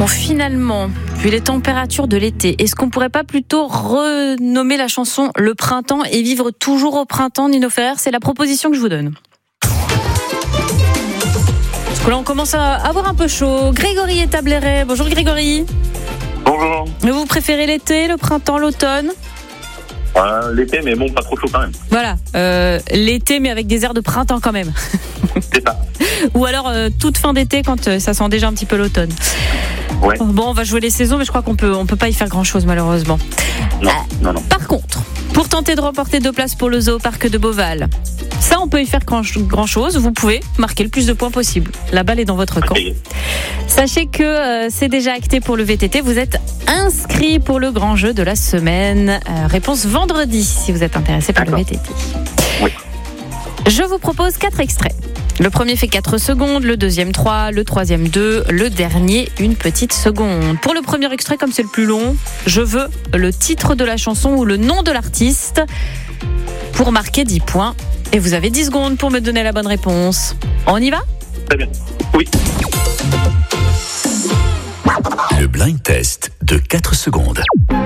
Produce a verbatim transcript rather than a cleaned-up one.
Bon, finalement, vu les températures de l'été, est-ce qu'on pourrait pas plutôt renommer la chanson Le Printemps et vivre toujours au printemps, Nino Ferrer? C'est la proposition que je vous donne. Parce que là, on commence à avoir un peu chaud. Grégory est à Bléré. Bonjour Grégory. Bonjour. Vous préférez l'été, le printemps, l'automne? euh, L'été, mais bon, pas trop chaud quand même. Voilà, euh, l'été, mais avec des airs de printemps quand même. C'est ça. Ou alors euh, toute fin d'été quand euh, ça sent déjà un petit peu l'automne. Ouais. Bon, on va jouer les saisons, mais je crois qu'on peut, on peut pas y faire grand-chose malheureusement. Non, Euh, non, non. Par contre, pour tenter de remporter deux places pour le zoo au parc de Beauval, ça on peut y faire grand- grand-chose. Vous pouvez marquer le plus de points possible. La balle est dans votre camp. Ok. Sachez que euh, c'est déjà acté pour le V T T. Vous êtes inscrit pour le grand jeu de la semaine. Euh, réponse vendredi si vous êtes intéressé par le D'accord. V T T. Oui. Je vous propose quatre extraits. Le premier fait quatre secondes, le deuxième trois, le troisième deux, le dernier une petite seconde. Pour le premier extrait, comme c'est le plus long, je veux le titre de la chanson ou le nom de l'artiste pour marquer dix points. Et vous avez dix secondes pour me donner la bonne réponse. On y va ? Très bien. Oui. Le blind test de quatre secondes.